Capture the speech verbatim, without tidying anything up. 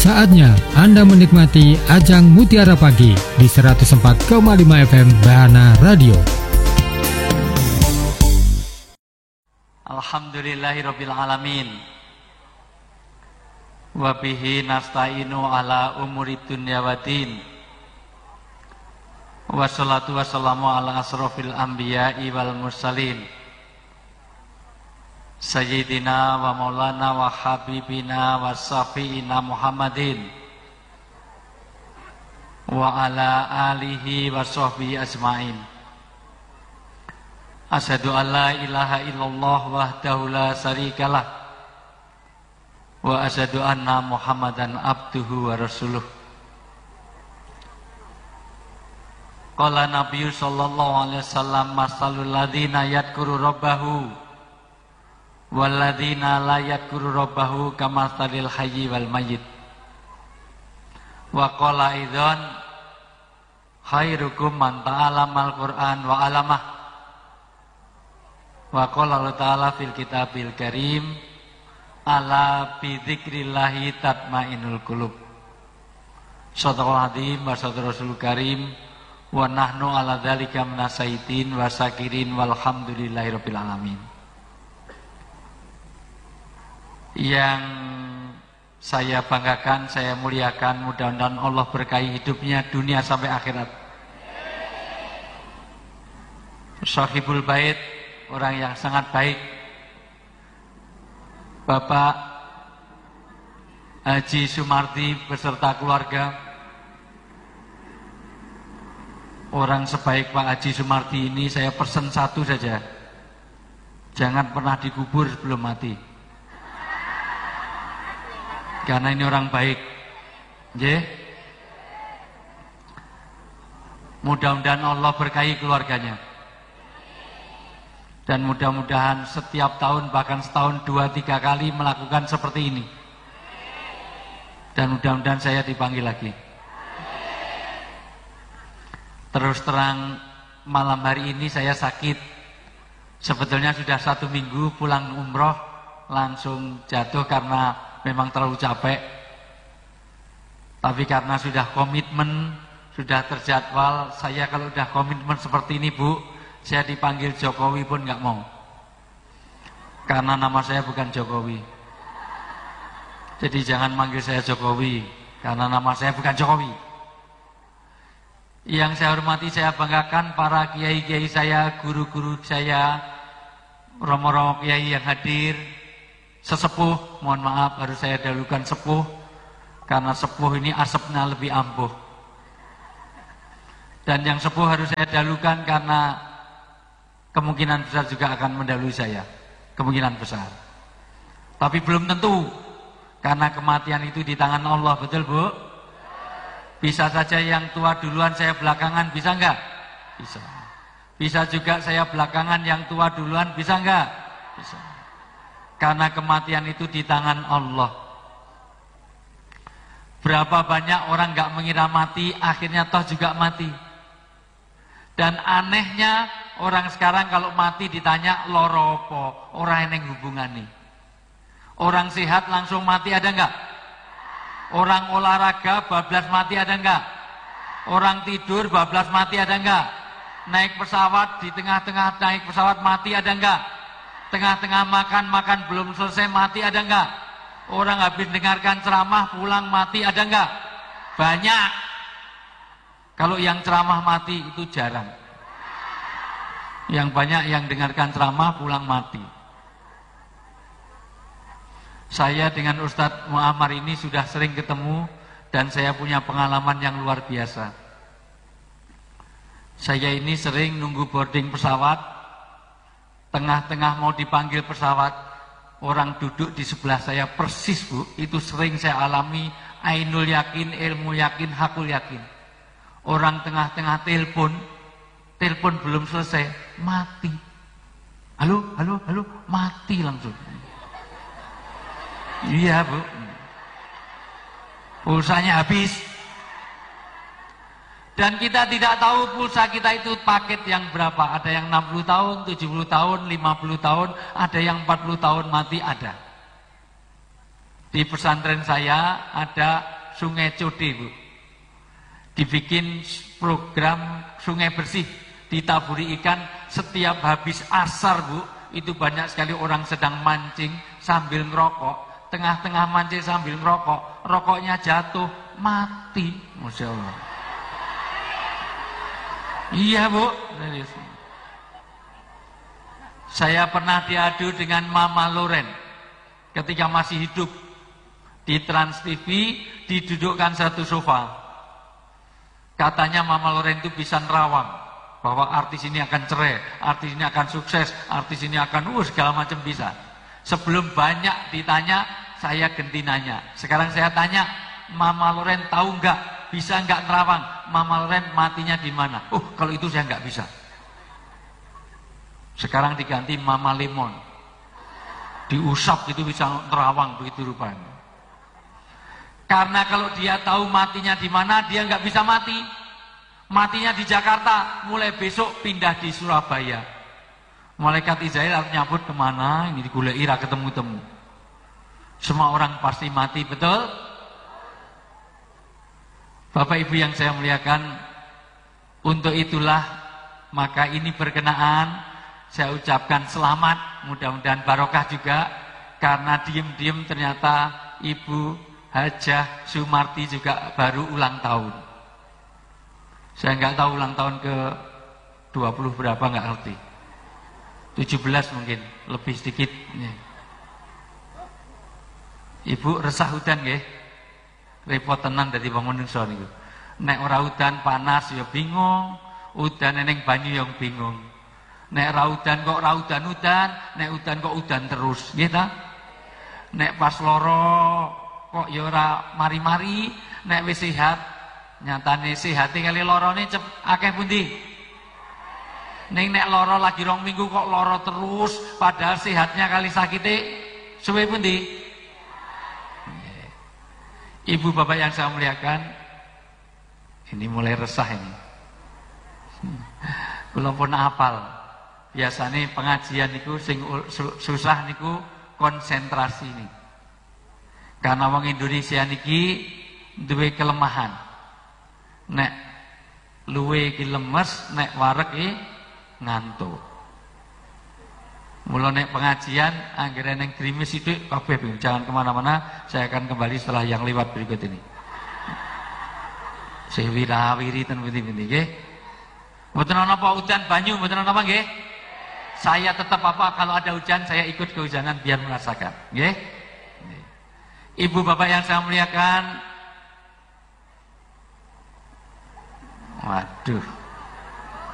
Saatnya Anda menikmati Ajang Mutiara Pagi di seratus empat koma lima F M Bahana Radio. Alhamdulillahirabbil alamin. Wa bihi nasta'inu ala umuri dunya waddin. Wassalatu wassalamu ala asrofil anbiya'i wal mursalin. Sayyidina wa maulana wa habibina wa syafi'ina Muhammadin wa ala alihi wa sahbihi ajma'in. Asyhadu an la ilaha illallah wahdahu la syarikalah wa asyhadu anna Muhammadan abduhu wa rasuluh. Qala Nabi sallallahu alaihi wasallam masalul ladzina yadhkuru rabbahu walladzina la yadhkuru rabbahu kamatsalil hayyi wal mayyit. Wa qala idzan khairukum man ta'allamal Qur'an wa 'allamah. Wa qala Allah ta'ala fil kitabil karim ala bi dzikrillahi tatmainnul qulub. Shadaqal azim wa shadaqar rasul karim wa nahnu ala dzalika minasaitin wa sakirin walhamdulillahirabbil alamin. Yang saya banggakan, saya muliakan, mudah-mudahan Allah berkahi hidupnya dunia sampai akhirat. Sahibul bait, orang yang sangat baik, Bapak Haji Sumardi beserta keluarga. Orang sebaik Pak Haji Sumardi ini saya pesan satu saja, jangan pernah dikubur sebelum mati. Karena ini orang baik. Nggih. Mudah-mudahan Allah berkahi keluarganya. Dan mudah-mudahan setiap tahun bahkan setahun dua tiga kali melakukan seperti ini. Dan mudah-mudahan saya dipanggil lagi. Terus terang malam hari ini saya sakit. Sebetulnya sudah satu minggu pulang umroh langsung jatuh karena memang terlalu capek. Tapi karena sudah komitmen, sudah terjadwal, saya kalau sudah komitmen seperti ini Bu, saya dipanggil Jokowi pun nggak mau. Karena nama saya bukan Jokowi. Jadi jangan manggil saya Jokowi, karena nama saya bukan Jokowi. Yang saya hormati, saya banggakan para kiai-kiai saya, guru-guru saya, romo-romo kiai yang hadir, sesepuh, mohon maaf harus saya dahulukan sepuh, karena sepuh ini asapnya lebih ampuh. Dan yang sepuh harus saya dahulukan karena kemungkinan besar juga akan mendahului saya, kemungkinan besar. Tapi belum tentu, karena kematian itu di tangan Allah, betul Bu? Bisa saja yang tua duluan, saya belakangan, bisa enggak? Bisa. Bisa juga saya belakangan, yang tua duluan, bisa enggak? Bisa. Karena kematian itu di tangan Allah. Berapa banyak orang gak mengira mati, akhirnya toh juga mati. Dan anehnya orang sekarang kalau mati ditanya loro apa, orang yang hubungani. Orang sehat langsung mati ada enggak? Orang olahraga bablas mati ada enggak? Orang tidur bablas mati ada enggak? Naik pesawat, di tengah-tengah naik pesawat mati ada enggak? Tengah-tengah makan, makan belum selesai mati ada enggak? Orang habis dengarkan ceramah pulang mati ada enggak? Banyak. Kalau yang ceramah mati itu jarang. Yang banyak yang dengarkan ceramah pulang mati. Saya dengan Ustadz Muammar ini sudah sering ketemu dan saya punya pengalaman yang luar biasa. Saya ini sering nunggu boarding pesawat, tengah-tengah mau dipanggil pesawat, orang duduk di sebelah saya persis Bu, itu sering saya alami, ainul yakin, ilmu yakin, hakul yakin. Orang tengah-tengah telepon, telepon belum selesai, mati. Halo, halo, halo, mati langsung. Iya Bu, pulsanya habis. Dan kita tidak tahu pulsa kita itu paket yang berapa. Ada yang enam puluh tahun, tujuh puluh tahun, lima puluh tahun, ada yang empat puluh tahun mati ada. Di pesantren saya ada Sungai Code, Bu. Dibikin program sungai bersih, ditaburi ikan setiap habis asar, Bu. Itu banyak sekali orang sedang mancing sambil ngerokok, tengah-tengah mancing sambil ngerokok, rokoknya jatuh, mati. Masya Allah. Iya, Bu. Saya pernah diadu dengan Mama Loren ketika masih hidup di Trans T V, didudukkan satu sofa. Katanya Mama Loren itu bisa nerawang bahwa artis ini akan cerai, artis ini akan sukses, artis ini akan uh, segala macam bisa. Sebelum banyak ditanya, saya ganti nanya. Sekarang saya tanya, Mama Loren tahu nggak, bisa nggak nerawang? Mama Loren matinya di mana? Oh, kalau itu saya nggak bisa. Sekarang diganti Mama Lemon. Diusap itu bisa nerawang begitu rupanya. Karena kalau dia tahu matinya di mana, dia nggak bisa mati. Matinya di Jakarta, mulai besok pindah di Surabaya. Malaikat Israel harus nyabut kemana? Ini digulai ira ketemu-temu. Semua orang pasti mati, betul? Bapak Ibu yang saya muliakan, untuk itulah maka ini berkenaan saya ucapkan selamat, mudah-mudahan barokah juga, karena diem-diem ternyata Ibu Hajah Sumarti juga baru ulang tahun. Saya nggak tahu ulang tahun ke dua puluh berapa, nggak ngerti. tujuh belas mungkin, lebih sedikit. Ibu resah udan nggih? Repot tenan dadi wong menungso niku. Nek ora udan panas ya bingung, udan ning banyu yang bingung. Nek ora udan kok ora udan-udan, nek udan kok udan terus, nggih ta? Nek pas loro kok ya ora mari-mari, nek wis sehat nyatane sehate kali lorone cep akeh pundi? Ning nek loro lagi rong minggu kok loro terus, padahal sehatnya kali sakite suwe pundi? Ibu bapak yang saya muliakan, ini mulai resah ini. Kula pun apal. Biasanya pengajian niku sing susah niku konsentrasi nih. Karena wong Indonesia niki duwe kelemahan. Nek luwe iki lemes, nek wareg iki ngantuk. Mula nek pengajian anggere ning grimis sithik kabeh bingung. Jangan kemana-mana, saya akan kembali setelah yang lewat berikut ini. Saya wirawiri ten pundi-pundi nggih. Mboten ana apa udan banyu, mboten ana apa nggih? Saya tetap apa kalau ada hujan saya ikut kehujanan biar merasakan, nggih. Ibu bapak yang saya muliakan, waduh.